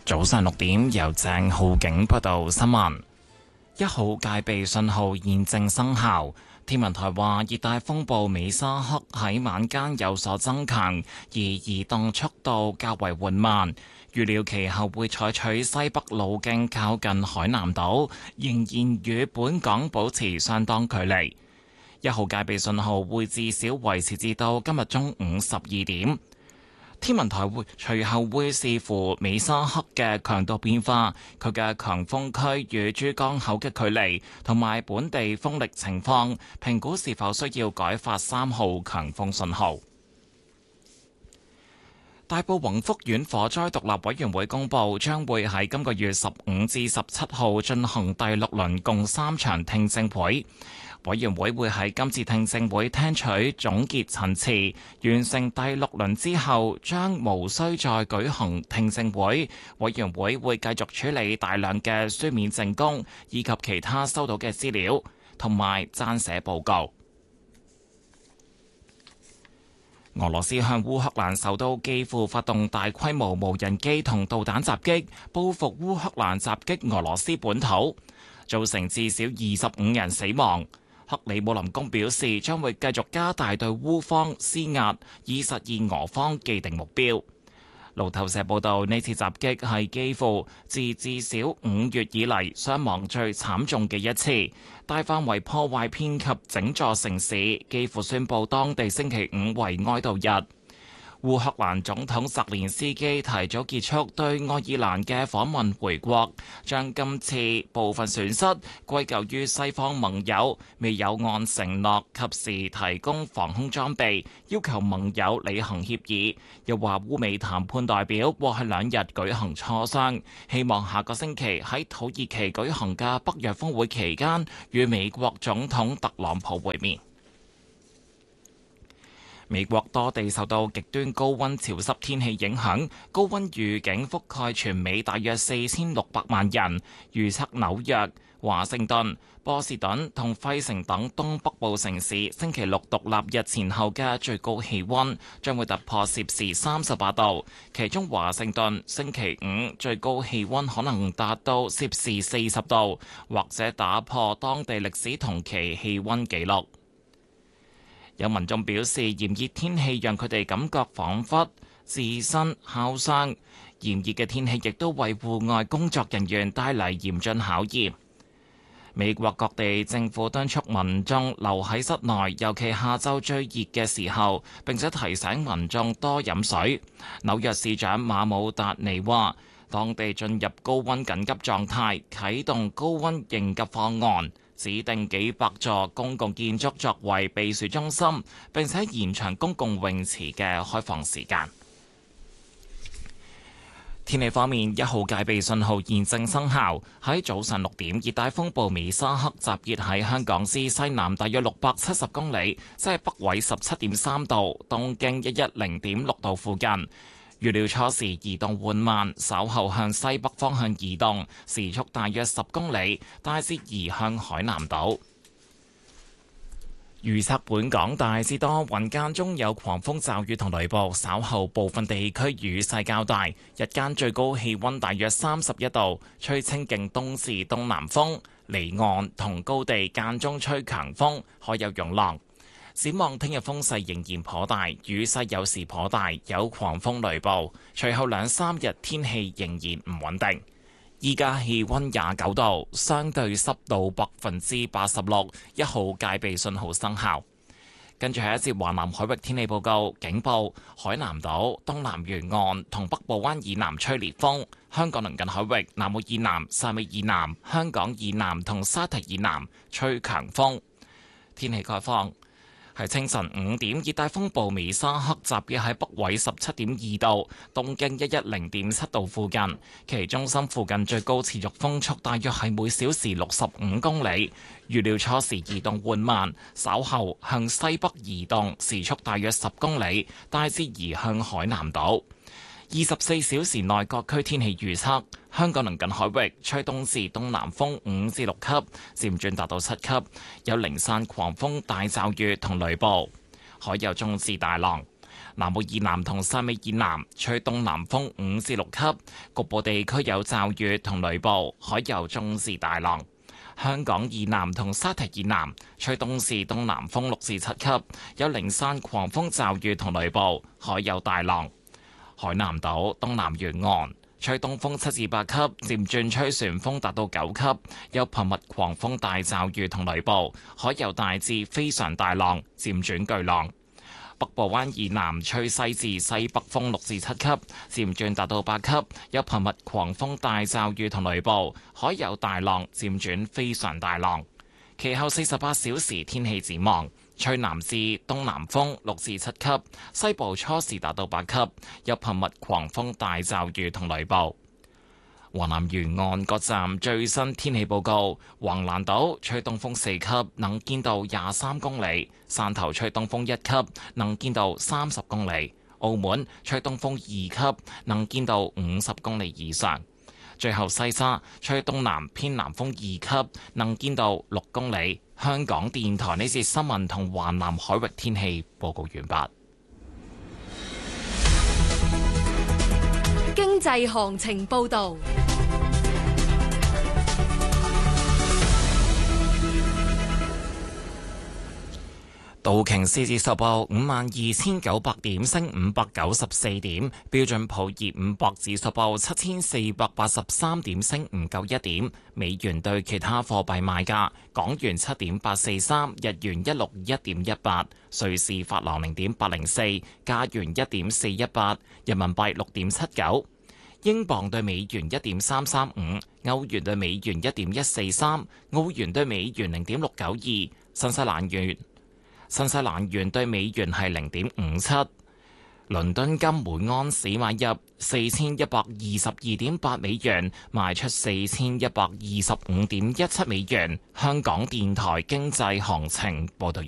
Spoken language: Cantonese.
早上6點，由鄭浩景報道新聞。1號戒備信號現正生效。天文台話，熱帶風暴美沙克喺晚間有所增強，而移動速度較為緩慢。預料其後會採取西北路徑靠近海南島，仍然與本港保持相當距離。1號戒備信號會至少維持至到今日中午12點。天文台隨後會視乎美沙克嘅強度變化、佢嘅強風區與珠江口嘅距離同埋本地風力情況，評估是否需要改發3號強風信號。大埔宏福苑火災獨立委員會公佈，將會喺今個月15至17號進行第6輪共3場聽證會。委員會會喺今次聽證會聽取總結陳詞，完成第6輪之後，將無需再舉行聽證會。委員會會繼續處理大量嘅書面證供，以及其他收到嘅資料，同埋撰寫報告。俄羅斯向烏克蘭首都基輔發動大規模無人機同導彈襲擊，報復烏克蘭襲擊俄羅斯本土，造成至少25人死亡。克里姆林宮表示，將會繼續加大對烏方施壓，以實現俄方既定目標。路透社報道，呢次襲擊係基輔自至少5月以嚟傷亡最慘重嘅一次，大範圍破壞遍及整座城市，幾乎宣布當地星期5為哀悼日。烏克蘭總統澤連斯基提早結束對愛爾蘭嘅訪問回國，將今次部分損失歸咎於西方盟友未有按承諾及時提供防空裝備，要求盟友履行協議。又話烏美談判代表過去2日舉行磋商，希望下個星期喺土耳其舉行嘅北約峰會期間與美國總統特朗普會面。美國多地受到極端高溫潮濕天氣影響，高溫預警覆蓋全美大約4600萬人。預測紐約、華盛頓、波士頓同費城等東北部城市星期六獨立日前後嘅最高氣溫將會突破攝氏38度，其中華盛頓星期5最高氣溫可能達到攝氏40度，或者打破當地歷史同期氣溫紀錄。有民眾表示，炎熱天氣讓佢哋感覺彷彿自身烤傷。炎熱嘅天氣亦都為戶外工作人員帶嚟嚴峻考驗。美國各地政府敦促民眾留喺室內，尤其下晝最熱嘅時候，並且提醒民眾多飲水。紐約市長馬姆達尼話，當地進入高溫緊急狀態，啟動高溫應急方案，指定幾百座公共建築作為避暑中心，並且延長公共泳池嘅開放時間。天氣方面，1號戒備信號現正生效。喺早上6點，熱帶風暴美沙克集結喺香港之西南大約670公里，即係北緯17.3度、東經110.6度附近。預料初時移動緩慢，稍後向西北方向移動，時速大約10公里，大致移向海南島。預測本港大致多雲，間中有狂風驟雨同雷暴，稍後部分地區雨勢較大。日間最高氣溫大約31度，吹清勁東至東南風，離岸同高地間中吹強風，海有湧浪。展望聽日風勢仍然頗大，雨勢有時頗大，有狂風雷暴。隨後2-3日天氣仍然唔穩定。依家氣溫29度，相對濕度86%，1號戒備信號生效。跟住係一節華南海域天氣報告，警報：海南島、東南沿岸同北部灣以南吹烈風，香港鄰近海域、南澳以南、汕尾以南、香港以南同沙堤以南吹強風。天氣概況。係清晨5點，熱帶風暴美沙克集結喺北緯17.2度、東經110.7度附近，其中心附近最高持續風速大約係每小時65公里。預料初時移動緩慢，稍後向西北移動，時速大約10公里，大致移向海南島。24小時內各區天氣預測：香港鄰近海域吹東至東南風5至6級，漸轉達到7級，有零散狂風、大驟雨同雷暴，海有中至大浪。 南澳以南同汕尾以南吹東南風5至6級，局部地區有驟雨同雷暴，海有中至大浪。香港以南同沙堤以南吹東至東南風6至7級，有零散狂風驟雨同雷暴，海有大浪。海南島東南沿岸吹東風7至8級，漸轉吹旋風達到9級，有頻密狂風大驟雨同雷暴，海有大至非常大浪，漸轉巨浪。北部灣以南吹西至西北風6至7級，漸轉達到8級，有頻密狂風大驟雨同雷暴，海有大浪，漸轉非常大浪。其後48小時天氣展望，吹南至東南風6至7級，西部初時達到8級，有頻密狂風大驟雨同雷暴。華南沿岸各站最新天氣報告：橫瀾島吹東風4級，能見度23公里；汕頭吹東風1級，能見度30公里；澳門吹東風2級，能見度50公里以上。最後西沙吹東南偏南風2級，能見度6公里。香港電台呢節新聞同華南海域天氣報告完畢。 經濟行情報導。 道瓊斯指數報52,900點，升594點；標準普爾500指數報7,483點，升唔夠1點。美元對其他貨幣賣價：港元7.843，日元161.18，瑞士法郎0.804，加元1.418，人民幣6.79，英鎊對美元1.335，歐元對美元1.143，澳元對美元0.692，新西蘭元對美元係0.57，倫敦金每盎司買入4122.8美元，賣出4125.17美元。香港電台經濟行情報道。